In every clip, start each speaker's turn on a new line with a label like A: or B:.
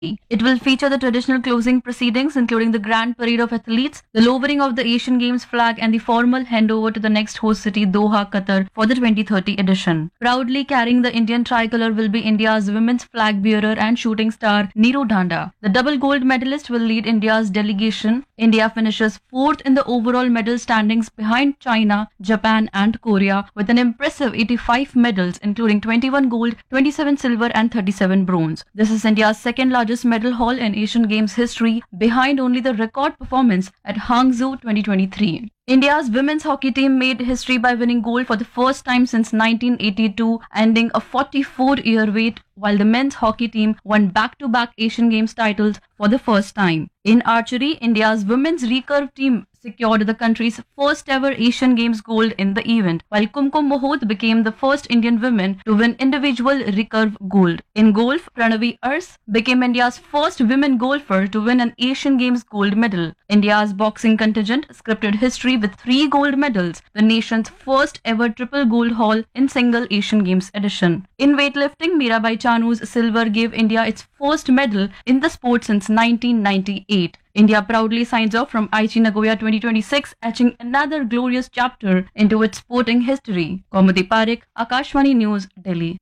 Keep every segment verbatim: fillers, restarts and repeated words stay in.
A: It will feature the traditional closing proceedings, including the grand parade of athletes, the lowering of the Asian Games flag, and the formal handover to the next host city, Doha, Qatar, for the twenty thirty edition. Proudly carrying the Indian tricolor will be India's women's flag bearer and shooting star Neeru Dhanda. The double gold medalist will lead India's delegation. India finishes fourth in the overall medal standings behind China, Japan, and Korea with an impressive eighty-five medals, including twenty-one gold, twenty-seven silver, and thirty-seven bronze. This is India's second largest medal haul in Asian Games history, behind only the record performance at Hangzhou twenty twenty-three. India's women's hockey team made history by winning gold for the first time since nineteen eighty-two, ending a forty-four-year wait, while the men's hockey team won back-to-back Asian Games titles for the first time. In archery, India's women's recurve team secured the country's first ever Asian Games gold in the event, while Kumkum Mohot became the first Indian woman to win individual recurve gold. In golf, Pranavi Urs became India's first women golfer to win an Asian Games gold medal. India's boxing contingent scripted history with three gold medals, the nation's first ever triple gold haul in single Asian Games edition. In weightlifting, Mirabai Chanu's silver gave India its first medal in the sport since nineteen ninety-eight. India proudly signs off from Aichi Nagoya twenty twenty-six, etching another glorious chapter into its sporting history. Kaumudi Parekh, Akashvani News, Delhi.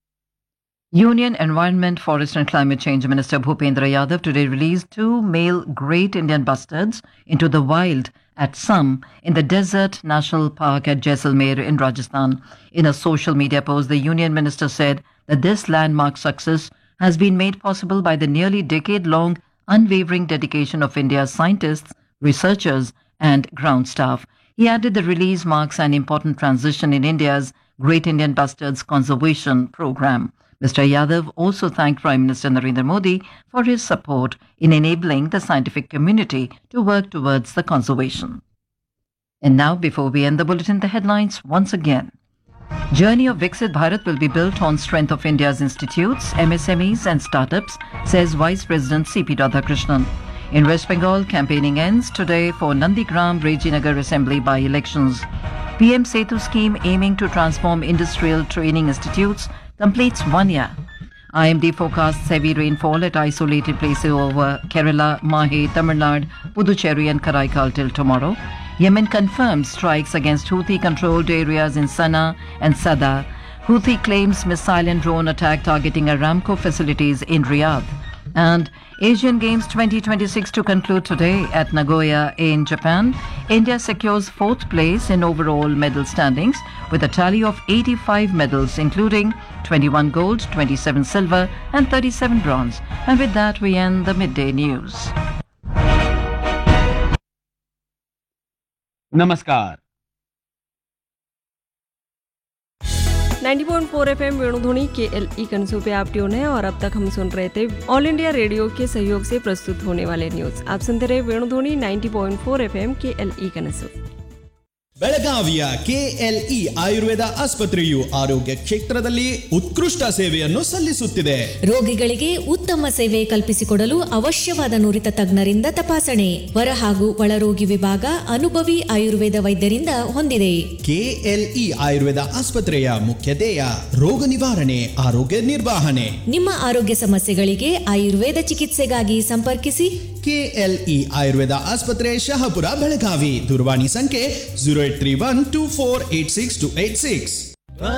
B: Union Environment, Forest and Climate Change Minister Bhupendra Yadav today released two male great Indian bustards into the wild at Sum in the Desert National Park at Jaisalmer in Rajasthan. In a social media post, the Union Minister said that this landmark success has been made possible by the nearly decade-long unwavering dedication of India's scientists, researchers and ground staff. He added the release marks an important transition in India's Great Indian Bustards Conservation Program. Mister Yadav also thanked Prime Minister Narendra Modi for his support in enabling the scientific community to work towards the conservation. And now, before we end the bulletin, the headlines once again. Journey of Viksit Bharat will be built on strength of India's institutes, M S M Es and startups, says Vice President C P Radhakrishnan. In West Bengal, campaigning ends today for Nandigram Rejinagar Assembly by-elections. P M Setu scheme aiming to transform industrial training institutes completes one year. I M D forecasts heavy rainfall at isolated places over Kerala, Mahe, Tamil Nadu, Puducherry and Karaikal till tomorrow. Yemen confirms strikes against Houthi-controlled areas in Sana'a and Sada. Houthi claims missile and drone attack targeting Aramco facilities in Riyadh. And Asian Games twenty twenty-six to conclude today at Nagoya in Japan. India secures fourth place in overall medal standings with a tally of eighty-five medals, including twenty-one gold, twenty-seven silver and thirty-seven bronze. And with that, we end the midday news.
C: नमस्कार
D: ninety point four F M वेणुध्वनि के L E कनसू पे आप tune है और अब तक हम सुन रहे थे ऑल इंडिया रेडियो के सहयोग से प्रस्तुत होने वाले न्यूज। आप सुनते रहे वेणुध्वनि ninety point four F M के एल ई कनसू।
E: ಬೆಳಗಾವಿಯ ಕೆಎಲ್ಇ ಆಯುರ್ವೇದ ಆಸ್ಪತ್ರೆಯು ಆರೋಗ್ಯ ಕ್ಷೇತ್ರದಲ್ಲಿ ಉತ್ಕೃಷ್ಟ ಸೇವೆಯನ್ನು ಸಲ್ಲಿಸುತ್ತಿದೆ.
F: ರೋಗಿಗಳಿಗೆ ಉತ್ತಮ ಸೇವೆ ಕಲ್ಪಿಸಿಕೊಡಲು ಅವಶ್ಯವಾದ ನುರಿತ ತಜ್ಞರಿಂದ ತಪಾಸಣೆ, ಹೊರ ಹಾಗೂ ಒಳರೋಗಿ ವಿಭಾಗ ಅನುಭವಿ ಆಯುರ್ವೇದ ವೈದ್ಯರಿಂದ ಹೊಂದಿದೆ.
E: ಕೆಎಲ್ಇ ಆಯುರ್ವೇದ ಆಸ್ಪತ್ರೆಯ ಮುಖ್ಯ ಧ್ಯೇಯ ರೋಗ ನಿವಾರಣೆ, ಆರೋಗ್ಯ ನಿರ್ವಹಣೆ.
F: ನಿಮ್ಮ ಆರೋಗ್ಯ ಸಮಸ್ಯೆಗಳಿಗೆ ಆಯುರ್ವೇದ ಚಿಕಿತ್ಸೆಗಾಗಿ ಸಂಪರ್ಕಿಸಿ
E: ಕೆಎಲ್ಇ ಆಯುರ್ವೇದ ಆಸ್ಪತ್ರೆ, ಶಹಾಪುರ, ಬೆಳಗಾವಿ. ದೂರವಾಣಿ ಸಂಖ್ಯೆ zero eight three one two four eight six two eight six.